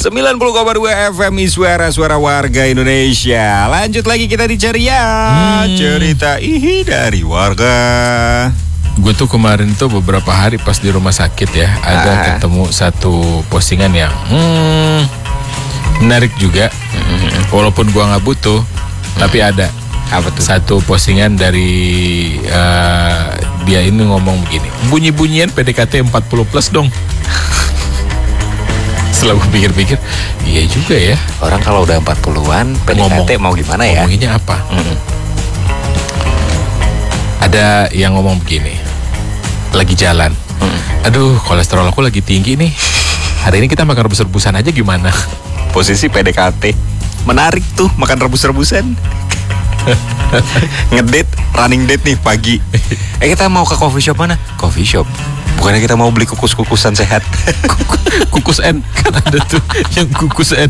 90,2 FM suara warga Indonesia. Lanjut lagi kita di Ceria. Cerita dari warga. Gue tuh kemarin tuh beberapa hari pas di rumah sakit ya, ada ketemu satu postingan yang menarik juga. Walaupun gue nggak butuh, tapi ada. Apa tuh? Satu postingan dari dia ini ngomong begini, bunyi-bunyian PDKT 40 plus dong. Setelah gue pikir-pikir, iya juga ya. Orang kalau udah 40-an PDKT mau gimana ya? Ngomonginnya apa? Ada yang ngomong begini, lagi jalan, aduh kolesterol aku lagi tinggi nih, hari ini kita makan rebus-rebusan aja gimana? Posisi PDKT. Menarik tuh makan rebus-rebusan. Ngedate, running date nih pagi. Kita mau ke coffee shop mana? Coffee shop. Bukannya kita mau beli kukus-kukusan sehat. Kukus N, kan ada tuh yang kukus N.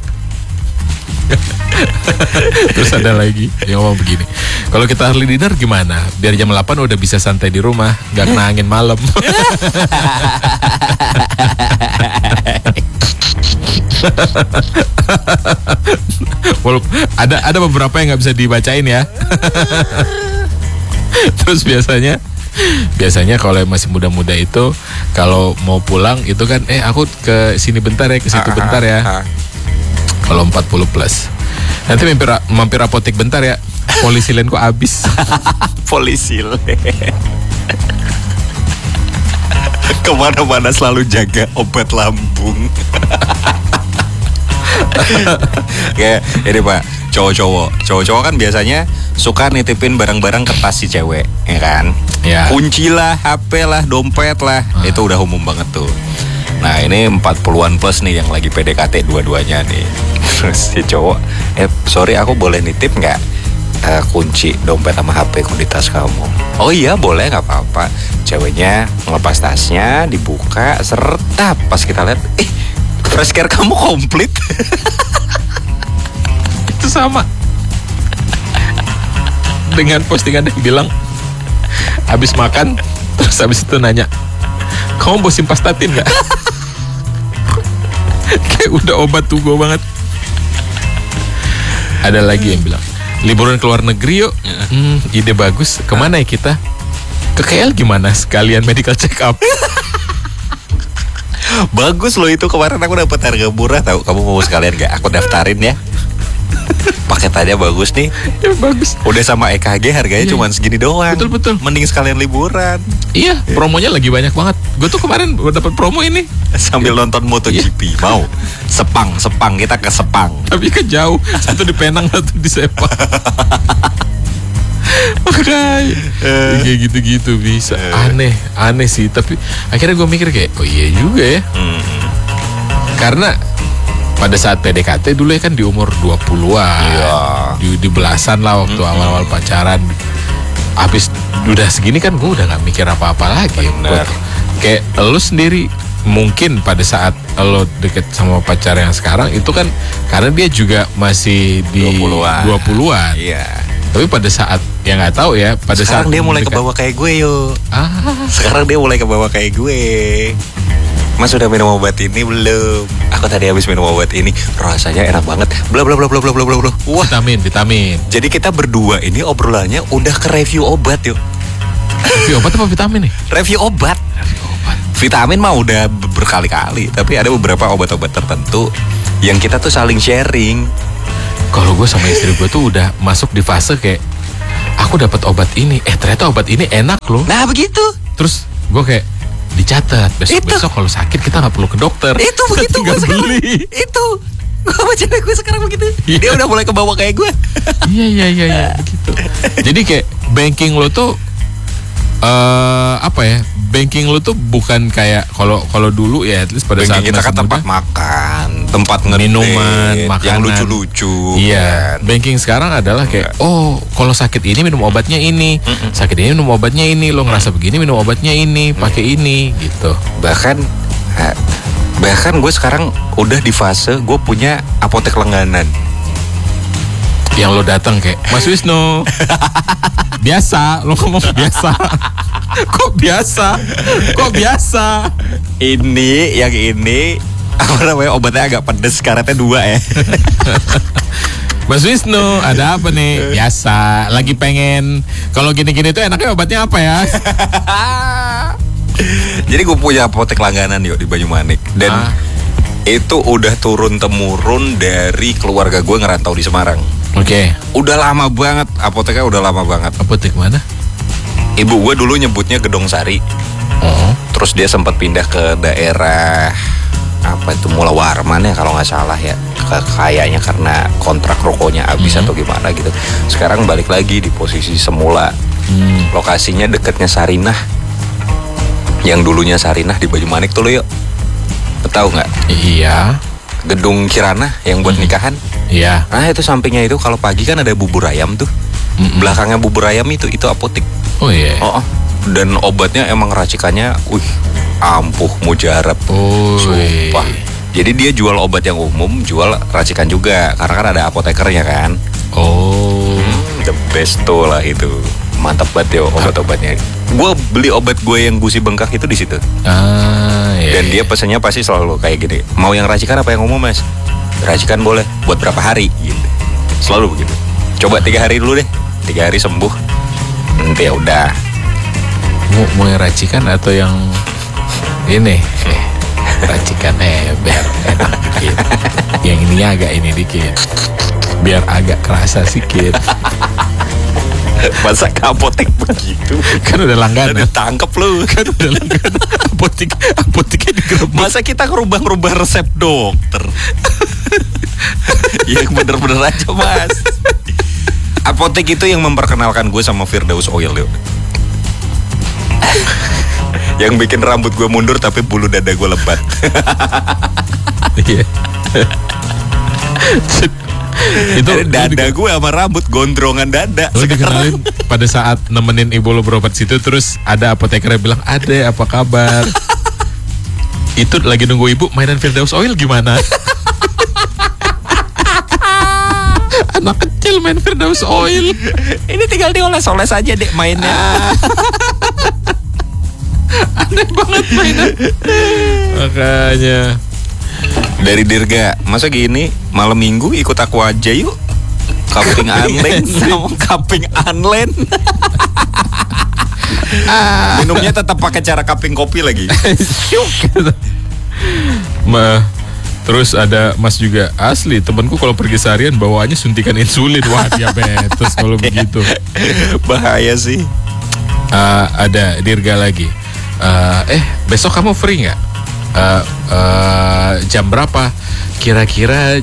Terus ada lagi yang ngomong begini, kalau kita early dinner gimana? Biar jam 8 udah bisa santai di rumah, gak kena angin malam. Walaupun ada beberapa yang nggak bisa dibacain ya. Terus biasanya kalau yang masih muda-muda itu kalau mau pulang itu kan aku ke sini bentar ya, ke situ bentar ya. Kalau 40 plus nanti mampir apotek bentar ya, polisilen kok habis. Polisilen kemana-mana selalu jaga obat lambung. Kayak ini Pak, cowok-cowok kan biasanya suka nitipin barang-barang ke tas si cewek, ya kan? Ya. Kunci lah, HP lah, dompet lah, itu udah umum banget tuh. Nah ini 40-an plus nih yang lagi PDKT dua-duanya nih. Terus si cowok, sorry aku boleh nitip nggak kunci, dompet sama HP ku di tas kamu? Oh iya boleh, nggak apa-apa. Ceweknya ngelepas tasnya, dibuka, serta pas kita lihat, fresh care kamu komplit. Itu sama dengan postingan yang bilang habis makan, terus habis itu nanya, kamu mau simvastatin nggak? Kayak udah obat tuh gue banget. Ada lagi yang bilang, liburan ke luar negeri yuk. Ide bagus. Kemana ya kita? Ke KL gimana? Sekalian medical check up. Bagus loh itu, kemarin aku dapat harga murah tahu. Kamu mau sekalian gak? Aku daftarin ya. Paketannya bagus nih. Ya bagus. Udah sama EKG harganya cuma segini doang. Betul. Mending sekalian liburan. Iya, promonya lagi banyak banget. Gue tuh kemarin udah dapat promo ini. Sambil nonton MotoGP. Mau? Sepang kita ke Sepang. Tapi kan jauh. Satu di Penang, satu di Sepang. Makanya kayak gitu-gitu bisa. Aneh sih. Tapi akhirnya gue mikir kayak, oh iya juga ya. Karena pada saat PDKT dulu ya kan di umur 20-an, di belasan lah waktu awal-awal pacaran. Habis udah segini kan gue udah gak mikir apa-apa lagi. Kayak lo sendiri mungkin pada saat lo deket sama pacar yang sekarang itu kan karena dia juga masih di 20-an. Iya. Tapi pada saat ya nggak tahu ya, pada sekarang saat dia mulai ke bawah kayak gue yuk. Sekarang dia mulai ke bawah kayak gue. Mas udah minum obat ini belum? Aku tadi habis minum obat ini, rasanya enak banget. Bla bla bla bla bla bla bla. Wah, vitamin. Jadi kita berdua ini obrolannya udah ke review obat yuk. Review obat apa vitamin nih? Review obat. Vitamin mah udah berkali-kali, tapi ada beberapa obat-obat tertentu yang kita tuh saling sharing. Kalau gue sama istri gue tuh udah masuk di fase kayak, aku dapat obat ini, ternyata obat ini enak loh. Nah begitu. Terus gue kayak dicatat besok kalau sakit kita nggak perlu ke dokter. Itu begitu gue beli. Itu gue sama cewek gue sekarang begitu. Dia udah mulai ke bawah kayak gue. Iya begitu. Jadi kayak banking lo tuh apa ya? Banking lo tuh bukan kayak kalau dulu ya, at least pada banking saat kita kan tempat makan, tempat minuman, makanan yang lucu-lucu. Iya. Kan? Banking sekarang adalah kayak kalau sakit ini minum obatnya ini, sakit ini minum obatnya ini, lo ngerasa begini minum obatnya ini, pakai ini gitu. Bahkan gue sekarang udah di fase gue punya apotek langganan. Yang lo datang kayak, Mas Wisnu, biasa, lo ngomong biasa. Kok biasa? Yang ini Apa namanya, obatnya agak pedes, karetnya 2 ya. Mas Wisnu, ada apa nih? Biasa, lagi pengen. Kalau gini-gini tuh enaknya obatnya apa ya? Jadi gue punya apotek langganan yuk di Banyumanik. Dan itu udah turun temurun dari keluarga gue ngerantau di Semarang. Oke. Udah lama banget, apoteknya udah lama banget. Apotek mana? Ibu gue dulu nyebutnya Gedong Sari. Terus dia sempat pindah ke daerah apa itu, Mula Warman ya kalau nggak salah ya. Kayaknya karena kontrak rokoknya habis atau gimana gitu. Sekarang balik lagi di posisi semula. Lokasinya dekatnya Sarinah. Yang dulunya Sarinah di Banyumanik tuh lo yuk. Tahu nggak? Iya. Gedung Kirana yang buat nikahan. Iya. Nah itu sampingnya itu kalau pagi kan ada bubur ayam tuh. Belakangnya bubur ayam itu apotek. Oh iya. Dan obatnya emang racikannya, ampuh mujarab. Sumpah. Jadi dia jual obat yang umum, jual racikan juga. Karena kan ada apotekernya kan. The best tuh lah itu. Mantap banget ya obat-obatnya. Gue beli obat gue yang gusi bengkak itu di situ. Iya. Dan dia pesannya pasti selalu kayak gini. Mau yang racikan apa yang umum mas? Racikan boleh. Buat berapa hari? Gitu. Selalu begitu. Coba 3 hari dulu deh. 3 hari sembuh. Nanti ya udah. Mau yang racikan atau yang ini? Racikan biar enak dikit. Yang ininya agak ini dikit. Biar agak kerasa sedikit. Masa ke apotek begitu? Kan udah langganan. Udah tangkep lu. Kan udah langganan. Apoteknya digerebek. Masa kita ngerubah resep dokter? Ya bener-bener aja mas. Apotek itu yang memperkenalkan gue sama Firdaus Oil yuk. Yang bikin rambut gue mundur tapi bulu dada gue lebat. Iya. Itu dada gue sama rambut gondrongan dada. Lo dikenalin pada saat nemenin ibu lo berobat situ, terus ada apoteker bilang, "Ade, apa kabar?" Itu lagi nunggu ibu, mainan Firdaus Oil gimana? Anak kecil main Firdaus Oil. Ini tinggal dioles-oles aja dek mainnya. Aneh banget mainan. Makanya dari Dirga, masa gini malam minggu ikut aku aja yuk. Kaping anlen sama kaping anlen. Minumnya tetap pakai cara kaping kopi lagi. Terus ada Mas juga, asli temanku kalau pergi seharian bawaannya suntikan insulin. Wah, diabetes kalau begitu. Bahaya sih. Ada Dirga lagi. Besok kamu free nggak? Jam berapa? Kira-kira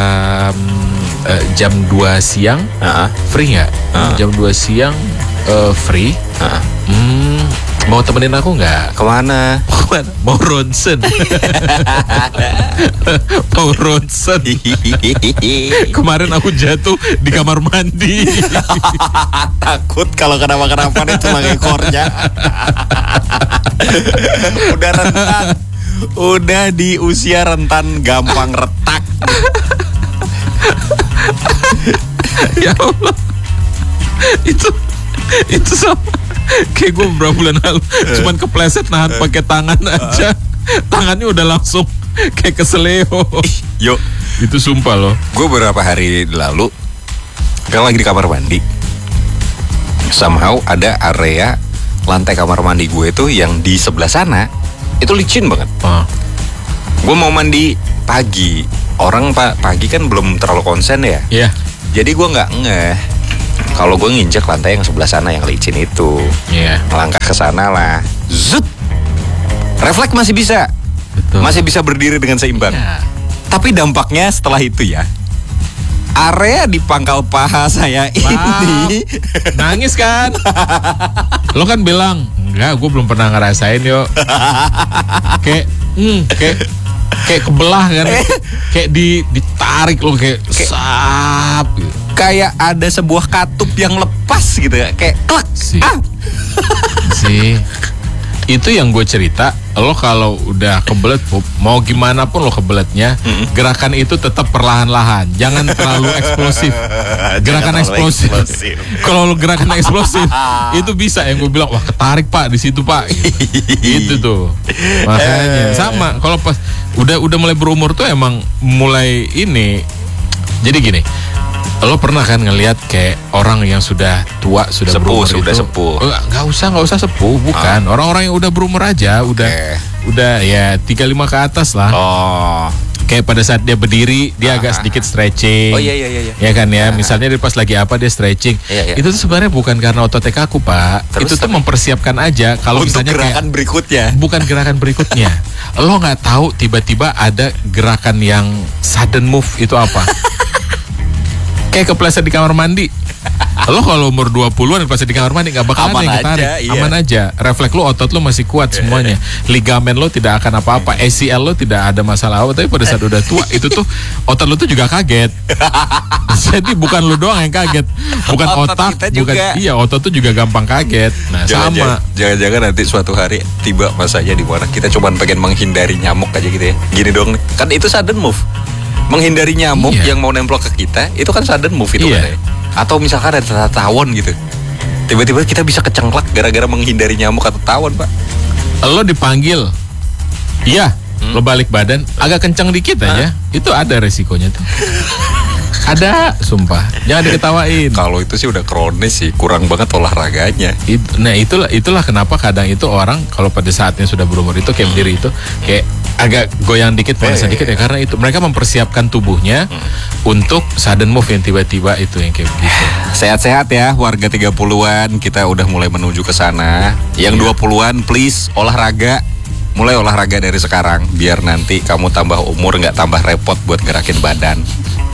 jam 2 siang. Free nggak? Jam 2 siang free. Mau temenin aku nggak? Kemana? Mau ronsen. Mau ronsen. Kemarin aku jatuh di kamar mandi. Takut kalau kenapa-kenapa nih tulang ekornya. Udah rentan. Udah di usia rentan gampang retak. Ya Allah. Itu sama kayak gue beberapa bulan lalu cuman kepleset nahan pakai tangan aja. Tangannya udah langsung kayak keseleo. Yuk, itu sumpah loh. Gue beberapa hari lalu kan lagi di kamar mandi. Somehow ada area lantai kamar mandi gue itu yang di sebelah sana itu licin banget. Gue mau mandi pagi. Orang pagi kan belum terlalu konsen ya. Iya. Jadi gue nggak ngeh kalau gue nginjek lantai yang sebelah sana yang licin itu. Iya. Melangkah ke sana lah. Zut. Refleks masih bisa. Betul. Masih bisa berdiri dengan seimbang. Ya. Tapi dampaknya setelah itu ya, area di pangkal paha saya ini nangis kan? Lo kan bilang, enggak, gue belum pernah ngerasain yo. Kayak kebelah kan, kayak ditarik lo kayak sap. Gitu. Kayak ada sebuah katup yang lepas gitu ya, kayak klek. Sih. Itu yang gue cerita, lo kalau udah kebelet, mau gimana pun lo kebeletnya, gerakan itu tetap perlahan-lahan, jangan terlalu eksplosif. Gerakan eksplosif. Kalau lo gerakan eksplosif, itu bisa yang gue bilang, wah ketarik pak di situ pak. Gitu tuh. Makanya sama, kalau pas udah mulai berumur tuh emang mulai ini. Jadi gini, lo pernah kan ngelihat kayak orang yang sudah tua, sudah Sepuh, berumur sudah itu, sepuh. nggak usah sepuh, bukan. Orang-orang yang udah berumur aja, udah ya 35 ke atas lah. Oh. Kayak pada saat dia berdiri, dia agak sedikit stretching. Oh iya. Ya kan ya, misalnya dia pas lagi apa dia stretching. Iya. Itu tuh sebenarnya bukan karena ototnya kaku, Pak. Terus itu tuh mempersiapkan aja kalau untuk misalnya gerakan kayak berikutnya. bukan gerakan berikutnya. Lo nggak tahu tiba-tiba ada gerakan yang sudden move itu apa? Kayak kepleset di kamar mandi. Lo kalau umur 20-an kepleset di kamar mandi nggak bakal Aman ada yang ketarik. aja, iya. Aman aja. Refleks lo, otot lo masih kuat semuanya. Ligamen lo tidak akan apa-apa. ACL lo tidak ada masalah apa. Tapi pada saat udah tua itu tuh otot lo tuh juga kaget. Jadi bukan lo doang yang kaget. Bukan Otot otak, kita juga. bukan iya otot tuh juga gampang kaget. Nah, sama. Jangan-jangan nanti suatu hari tiba masanya di mana kita cuman pengen menghindari nyamuk aja gitu ya. Gini dong nih. Kan itu sudden move. Menghindari nyamuk Iya. yang mau nemplok ke kita, itu kan sudden move itu Iya. kan ya. Atau misalkan ada tawon gitu. Tiba-tiba kita bisa kecengklak gara-gara menghindari nyamuk atau tawon, Pak. Lo dipanggil, iya, lo balik badan, agak kencang dikit aja, itu ada resikonya tuh. Ada, sumpah, jangan diketawain. Kalau itu sih udah kronis sih, kurang banget olahraganya. Nah itulah kenapa kadang itu orang kalau pada saatnya sudah berumur itu kayak berdiri itu kayak agak goyang dikit, panasan dikit ya, karena itu mereka mempersiapkan tubuhnya untuk sudden move yang tiba-tiba itu yang kayak begitu. Sehat-sehat ya warga 30-an, kita udah mulai menuju ke sana. Yang 20-an please olahraga. Mulai olahraga dari sekarang biar nanti kamu tambah umur nggak tambah repot buat gerakin badan.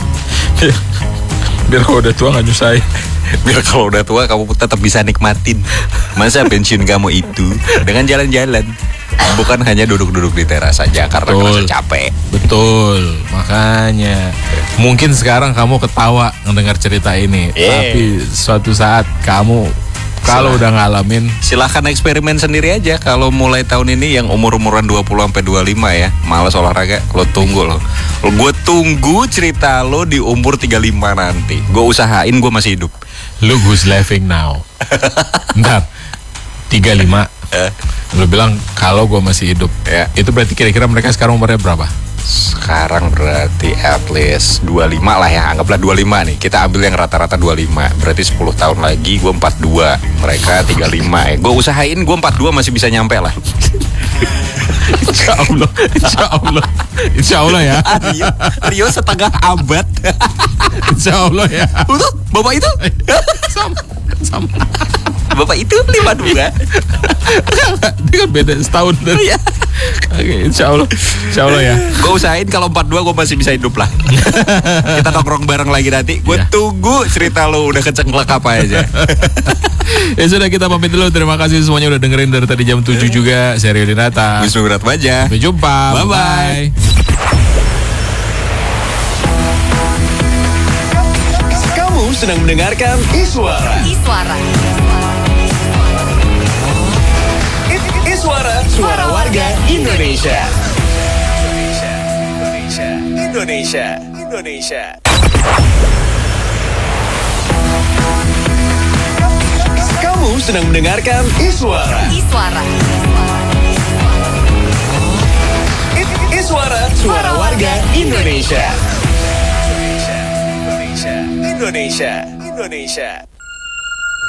Biar kalau udah tua nggak nyusahin. Biar kalau udah tua kamu tetap bisa nikmatin masa pensiun kamu itu dengan jalan-jalan, bukan hanya duduk-duduk di teras saja karena Betul. ngerasa capek. Betul, makanya mungkin sekarang kamu ketawa mendengar cerita ini, tapi suatu saat kamu kalau udah ngalamin, Silahkan eksperimen sendiri aja. Kalau mulai tahun ini yang umur-umuran 20-25 ya, malas olahraga, lo tunggu lo. Gue tunggu cerita lo di umur 35 nanti. Gue usahain gue masih hidup. look who's laughing now. Bentar, 35. Lo bilang kalau gue masih hidup, Ya. itu berarti kira-kira mereka sekarang umurnya berapa? Sekarang berarti at least 25 lah ya. Anggaplah 25 nih. Kita ambil yang rata-rata 25. Berarti 10 tahun lagi gue 42. Mereka 35 ya. Gue usahain gue 42 masih bisa nyampe lah. Insya Allah, insya Allah, insya Allah ya, Rio setengah abad. insya Allah ya. Betul, Bapak itu? Sama. Bapak itu 52. Dia kan beda setahun dari. Iya. Oke, insya Allah ya. Gue usahain kalau 42 gue masih bisa hidup lah. Kita nongkrong bareng lagi nanti. Gue Iya. tunggu cerita lo udah kecengklak apa aja. Ya sudah, kita pamit dulu. Terima kasih semuanya udah dengerin dari tadi jam 7 juga. Saya Rio Dinata. Wisnu Wiratmaja. Sampai jumpa. Bye-bye. Kamu sedang mendengarkan Iswara. Iswara, suara warga Indonesia. Indonesia. Kamu sedang mendengarkan Iswara. Iswara, suara warga Indonesia. Indonesia.